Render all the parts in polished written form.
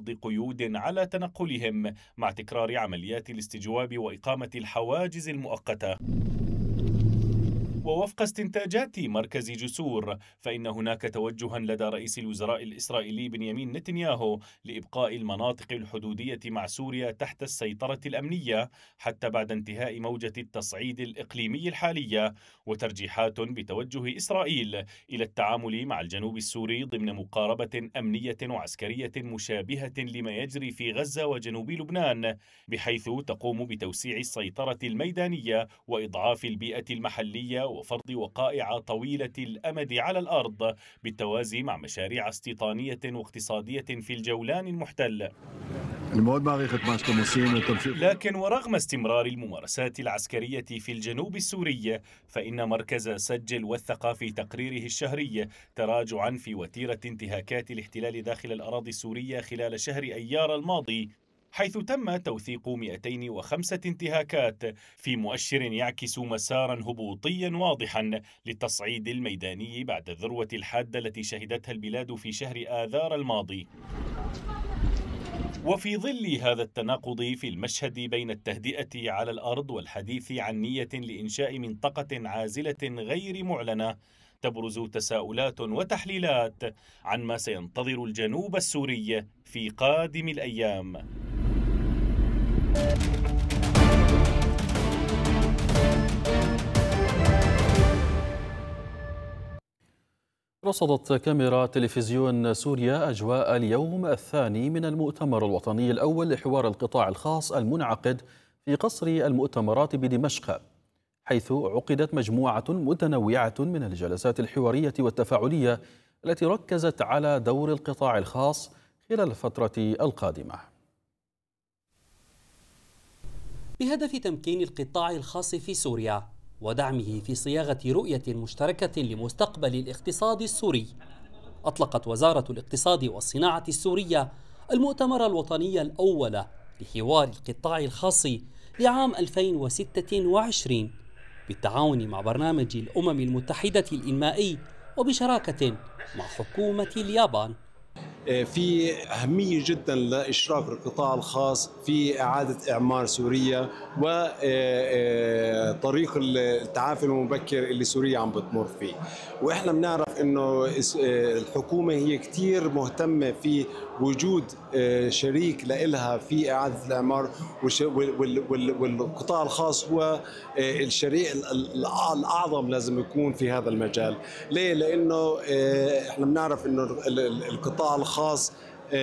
فرض قيود على تنقلهم مع تكرار عمليات الاستجواب وإقامة الحواجز المؤقتة. ووفق استنتاجات مركز جسور، فإن هناك توجها لدى رئيس الوزراء الإسرائيلي بنيامين نتنياهو لإبقاء المناطق الحدودية مع سوريا تحت السيطرة الأمنية حتى بعد انتهاء موجة التصعيد الإقليمي الحالية، وترجيحات بتوجه إسرائيل إلى التعامل مع الجنوب السوري ضمن مقاربة أمنية وعسكرية مشابهة لما يجري في غزة وجنوب لبنان، بحيث تقوم بتوسيع السيطرة الميدانية وإضعاف البيئة المحلية وفرض وقائع طويلة الأمد على الأرض بالتوازي مع مشاريع استيطانية واقتصادية في الجولان المحتل. لكن ورغم استمرار الممارسات العسكرية في الجنوب السوري، فإن مركز سجل وثق في تقريره الشهري تراجعا في وتيرة انتهاكات الاحتلال داخل الأراضي السورية خلال شهر أيار الماضي، حيث تم توثيق 205 انتهاكات، في مؤشر يعكس مسارا هبوطيا واضحا للتصعيد الميداني بعد الذروة الحادة التي شهدتها البلاد في شهر آذار الماضي. وفي ظل هذا التناقض في المشهد بين التهدئة على الأرض والحديث عن نية لإنشاء منطقة عازلة غير معلنة، تبرز تساؤلات وتحليلات عن ما سينتظر الجنوب السوري في قادم الأيام. رصدت كاميرا تلفزيون سوريا أجواء اليوم الثاني من المؤتمر الوطني الأول لحوار القطاع الخاص المنعقد في قصر المؤتمرات بدمشق، حيث عقدت مجموعة متنوعة من الجلسات الحوارية والتفاعلية التي ركزت على دور القطاع الخاص خلال الفترة القادمة، بهدف تمكين القطاع الخاص في سوريا ودعمه في صياغة رؤية مشتركة لمستقبل الاقتصاد السوري. أطلقت وزارة الاقتصاد والصناعة السورية المؤتمر الوطني الأول لحوار القطاع الخاص لعام 2026 بالتعاون مع برنامج الأمم المتحدة الإنمائي وبشراكة مع حكومة اليابان. في أهمية جدا لإشراك القطاع الخاص في إعادة إعمار سوريا وطريق التعافي المبكر اللي سوريا عم بتمر فيه. وإحنا بنعرف إنه الحكومة هي كتير مهتمة في وجود شريك لإلها في إعادة الإعمار، والقطاع الخاص هو الشريك الأعظم لازم يكون في هذا المجال. ليه؟ لأنه إحنا بنعرف إنه القطاع الخاص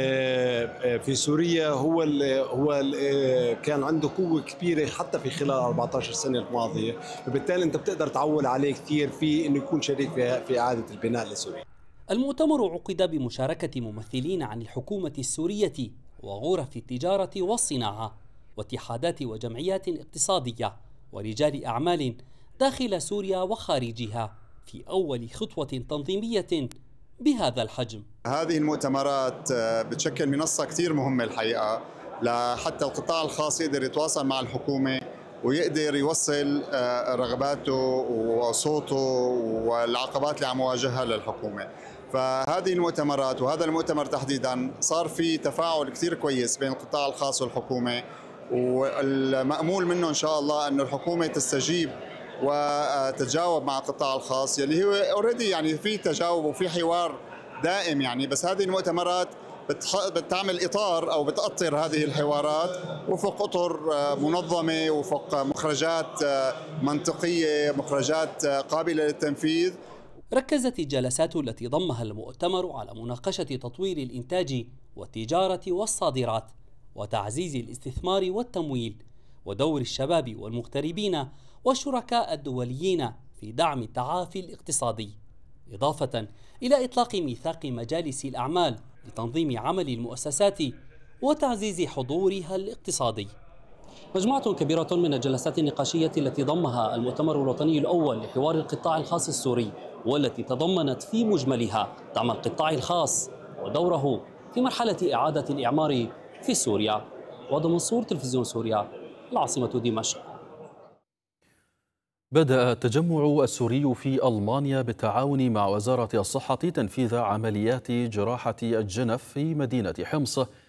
في سوريا هو كان عنده قوة كبيرة حتى في خلال 14 سنة الماضية، فبالتالي أنت بتقدر تعول عليه كثير في إنه يكون شريك في إعادة البناء لسوريا. المؤتمر عقد بمشاركة ممثلين عن الحكومة السورية وغرف التجارة والصناعة واتحادات وجمعيات اقتصادية ورجال أعمال داخل سوريا وخارجها، في أول خطوة تنظيمية بهذا الحجم. هذه المؤتمرات بتشكل منصة كثير مهمة الحقيقة لحتى القطاع الخاص يقدر يتواصل مع الحكومة ويقدر يوصل رغباته وصوته والعقبات اللي عم يواجهها للحكومة. فهذه المؤتمرات وهذا المؤتمر تحديدا صار في تفاعل كثير كويس بين القطاع الخاص والحكومة، والمأمول منه إن شاء الله أنه الحكومة تستجيب وتتجاوب مع القطاع الخاص يلي هو اوريدي يعني في تجاوب وفي حوار دائم يعني، بس هذه المؤتمرات بتعمل إطار أو بتأطر هذه الحوارات وفق أطر منظمة وفق مخرجات منطقية، مخرجات قابلة للتنفيذ. ركزت الجلسات التي ضمها المؤتمر على مناقشة تطوير الإنتاج والتجارة والصادرات وتعزيز الاستثمار والتمويل ودور الشباب والمغتربين والشركاء الدوليين في دعم التعافي الاقتصادي، إضافة إلى إطلاق ميثاق مجالس الأعمال لتنظيم عمل المؤسسات وتعزيز حضورها الاقتصادي. مجموعة كبيرة من الجلسات النقاشية التي ضمها المؤتمر الوطني الأول لحوار القطاع الخاص السوري، والتي تضمنت في مجملها دعم القطاع الخاص ودوره في مرحلة إعادة الإعمار في سوريا. وضع منصور، تلفزيون سوريا، العاصمة دمشق. بدأ التجمع السوري في ألمانيا بالتعاون مع وزارة الصحة تنفيذ عمليات جراحة الجنف في مدينة حمص